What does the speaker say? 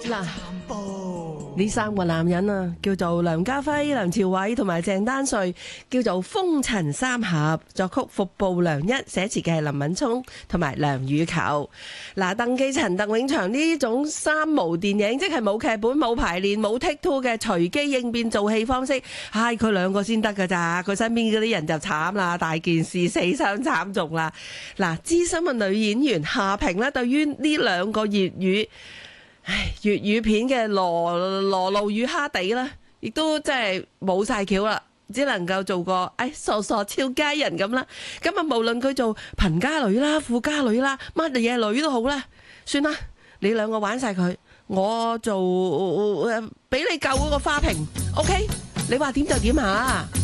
嗱，呢三個男人啊，叫做梁家輝、梁朝偉同埋鄭丹瑞，叫做風塵三俠。作曲服部良一，寫詞嘅係林敏聰同埋梁羽球。嗱，鄧寄塵、鄧永祥呢種三無電影，即係冇劇本、冇排練、冇 take two 嘅隨機應變做戲方式，係佢兩個先得㗎咋，佢身邊嗰啲人就慘啦，大件事死傷慘重啦。嗱，資深嘅女演員夏萍呢，對於呢兩個粵語片嘅羅路與哈地啦，亦都真係冇晒橋啦，只能夠做個傻傻俏佳人咁啦。咁啊，無論佢做貧家女啦、富家女啦、乜嘢女都好啦，算啦，你兩個玩晒佢，我做俾你救嗰個花瓶，OK？你話點就點吓。